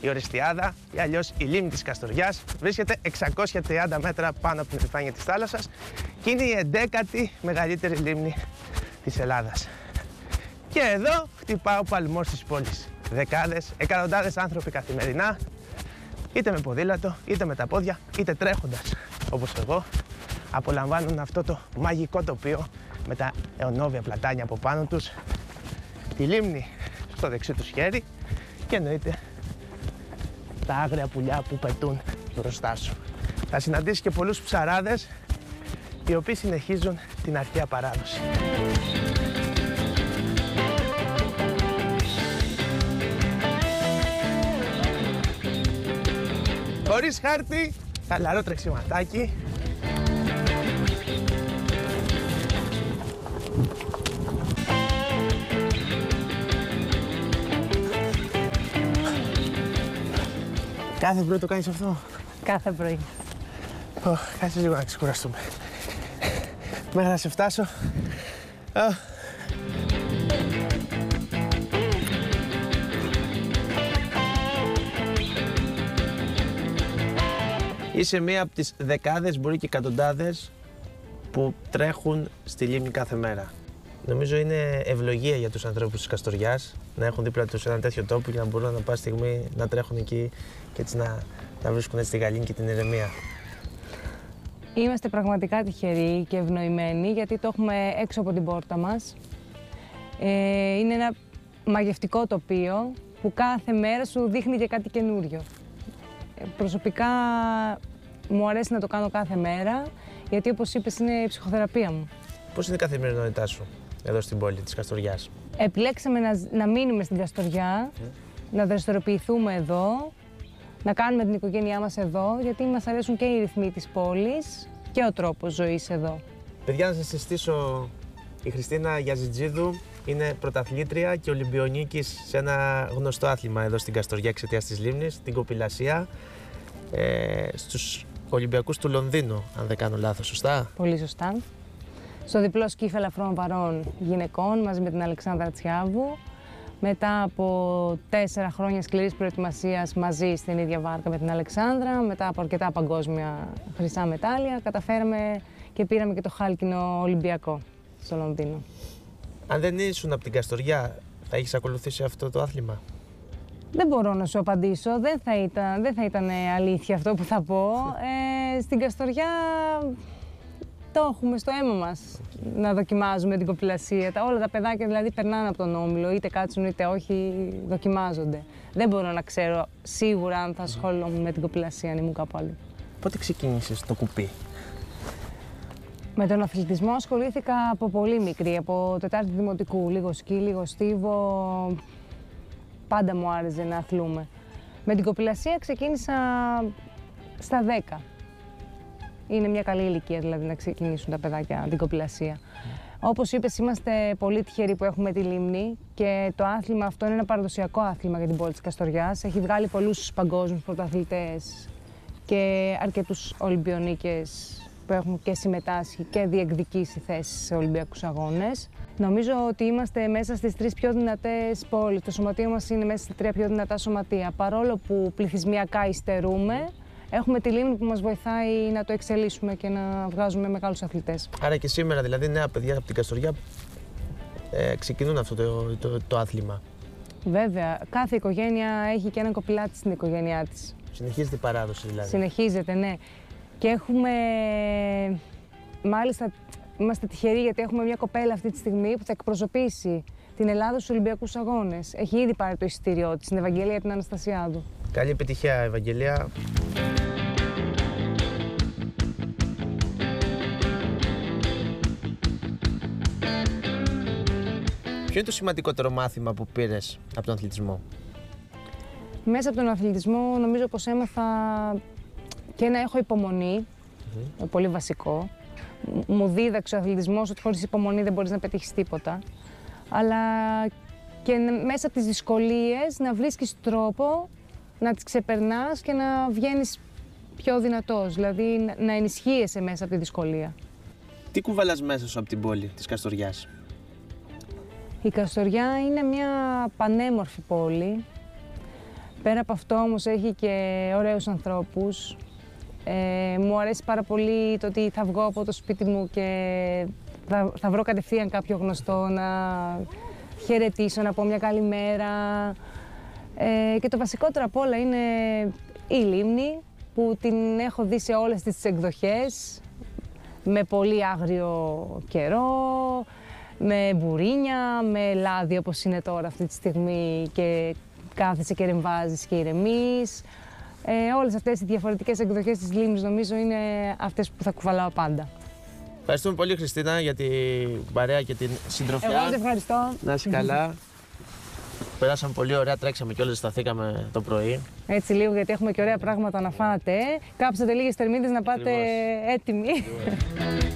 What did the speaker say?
Η Ορεστιάδα, ή αλλιώς η λίμνη της Καστοριάς, βρίσκεται 630 μέτρα πάνω από την επιφάνεια της θάλασσας και είναι η 11η μεγαλύτερη λίμνη της Ελλάδας. Και εδώ χτυπά ο παλμός της πόλης. Δεκάδες, εκατοντάδες άνθρωποι καθημερινά, είτε με ποδήλατο, είτε με τα πόδια, είτε τρέχοντας, όπως εγώ, απολαμβάνουν αυτό το μαγικό τοπίο με τα αιωνόβια πλατάνια από πάνω τους, τη λίμνη στο δεξί τους χέρι και εννοείται τα άγρια πουλιά που πετούν μπροστά σου. Θα συναντήσεις και πολλούς ψαράδες οι οποίοι συνεχίζουν την αρχαία παράδοση. Χωρίς χάρτη, χαλαρό τρεξιματάκι. Κάθε πρωί το κάνεις αυτό? Κάθε πρωί. Κάτσε λίγο να ξεκουραστούμε. Μέχρι να σε φτάσω. Είσαι μία από τις δεκάδες, μπορεί και εκατοντάδες, που τρέχουν στη λίμνη κάθε μέρα. Νομίζω είναι ευλογία για τους ανθρώπους της Καστοριάς να έχουν δίπλα τους έναν τέτοιο τόπο και να μπορούν να πάση στιγμή να τρέχουν εκεί και έτσι να βρίσκουν έτσι τη γαλήνη και την ηρεμία. Είμαστε πραγματικά τυχεροί και ευνοημένοι γιατί το έχουμε έξω από την πόρτα μας. Είναι ένα μαγευτικό τοπίο που κάθε μέρα σου δείχνει και κάτι καινούριο. Προσωπικά μου αρέσει να το κάνω κάθε μέρα γιατί, όπως είπες, είναι η ψυχοθεραπεία μου. Πώς είναι η καθημερινότητά σου εδώ στην πόλη της Καστοριάς? Επιλέξαμε να μείνουμε στην Καστοριά, να δραστηριοποιηθούμε εδώ, να κάνουμε την οικογένειά μας εδώ, γιατί μας αρέσουν και οι ρυθμοί της πόλης και ο τρόπος ζωής εδώ. Παιδιά, να σας συστήσω, η Χριστίνα Γιαζιτζίδου είναι πρωταθλήτρια και Ολυμπιονίκης σε ένα γνωστό άθλημα εδώ στην Καστοριά εξαιτίας της λίμνης, την κοπηλασία, στους Ολυμπιακούς του Λονδίνου, αν δεν κάνω λάθος, σωστά? Πολύ σωστά. Στο διπλό σκύφ ελαφρών βαρών γυναικών μαζί με την Αλεξάνδρα Τσιάβου. Μετά από 4 χρόνια σκληρής προετοιμασίας μαζί στην ίδια βάρκα με την Αλεξάνδρα, μετά από αρκετά παγκόσμια χρυσά μετάλλια, καταφέραμε και πήραμε και το χάλκινο Ολυμπιακό στο Λονδίνο. Αν δεν ήσουν από την Καστοριά, θα έχεις ακολουθήσει αυτό το άθλημα? Δεν μπορώ να σου απαντήσω. Δεν θα ήταν αλήθεια αυτό που θα πω. Στην Καστοριά το έχουμε στο αίμα μας να δοκιμάζουμε την κοπηλασία. Όλα τα παιδάκια δηλαδή περνάνε από τον όμιλο, είτε κάτσουν είτε όχι, δοκιμάζονται. Δεν μπορώ να ξέρω σίγουρα αν θα ασχολούμαι με την κοπηλασία αν ήμουν κάπου αλλού. Πότε ξεκίνησες το κουπί? Με τον αθλητισμό ασχολήθηκα από πολύ μικρή, από Τετάρτη Δημοτικού. Λίγο σκι, λίγο στίβο. Πάντα μου άρεσε να αθλούμε. Με την κοπηλασία ξεκίνησα στα 10. Είναι μια καλή ηλικία δηλαδή να ξεκινήσουν τα παιδάκια την κοπηλασία. Όπως είπες, είμαστε πολύ τυχεροί που έχουμε τη λίμνη και το άθλημα αυτό είναι ένα παραδοσιακό άθλημα για την πόλη της Καστοριάς. Έχει βγάλει πολλούς παγκόσμιους πρωταθλητές και αρκετούς Ολυμπιονίκες που έχουν και συμμετάσχει και διεκδικήσει θέσεις σε Ολυμπιακούς αγώνες. Νομίζω ότι είμαστε μέσα στις 3 πιο δυνατές πόλεις. Το σωματείο μας είναι μέσα στις 3 πιο δυνατά σωματεία. Παρόλο που πληθυσμιακά υστερούμε, έχουμε τη λίμνη που μας βοηθάει να το εξελίσσουμε και να βγάζουμε μεγάλους αθλητές. Άρα και σήμερα δηλαδή νέα παιδιά από την Καστοριά ξεκινούν αυτό το άθλημα. Βέβαια. Κάθε οικογένεια έχει και έναν κοπηλάτη στην οικογένειά της. Συνεχίζεται η παράδοση δηλαδή. Συνεχίζεται, ναι. Και έχουμε, μάλιστα, είμαστε τυχεροί γιατί έχουμε μια κοπέλα αυτή τη στιγμή που θα εκπροσωπήσει την Ελλάδα στους Ολυμπιακούς Αγώνες. Έχει ήδη πάρει το εισιτήριό της, την Ευαγγελία την Αναστασιάδου. Καλή επιτυχία, Ευαγγελία. Ποιο είναι το σημαντικότερο μάθημα που πήρες από τον αθλητισμό? Μέσα από τον αθλητισμό νομίζω πως έμαθα και να έχω υπομονή, πολύ βασικό. Μου δίδαξε ο αθλητισμός ότι χωρίς υπομονή δεν μπορείς να πετύχεις τίποτα. Αλλά και μέσα από τις δυσκολίες να βρίσκεις τρόπο να τις ξεπερνάς και να βγαίνεις πιο δυνατός, δηλαδή να ενισχύεσαι μέσα από τη δυσκολία. Τι κουβαλάς μέσα σου από την πόλη της Καστοριάς? Η Καστοριά είναι μια πανέμορφη πόλη Πέρα από αυτό όμως έχει και ωραίους ανθρώπους. Μου αρέσει πάρα πολύ το ότι θα βγω από το σπίτι μου και θα βρω κατευθείαν κάποιο γνωστό να χαιρετήσω, να πω μια καλημέρα. Και το βασικότερο απ' όλα είναι η λίμνη, που την έχω δει σε όλες τις εκδοχές, με πολύ άγριο καιρό, με μπουρίνια, με λάδι όπως είναι τώρα αυτή τη στιγμή και κάθεσαι και ρεμβάζεις και ηρεμείς. Όλες αυτές οι διαφορετικές εκδοχές της λίμνης νομίζω είναι αυτές που θα κουβαλάω πάντα. Ευχαριστούμε πολύ, Χριστίνα, για την παρέα και την συντροφιά. Εγώ σε ευχαριστώ. Να είσαι καλά. Περάσαμε πολύ ωραία, τρέξαμε κιόλας, σταθήκαμε το πρωί. Έτσι λίγο, γιατί έχουμε και ωραία πράγματα να φάτε. Κάψατε λίγες θερμίδες να πάτε έτοιμοι.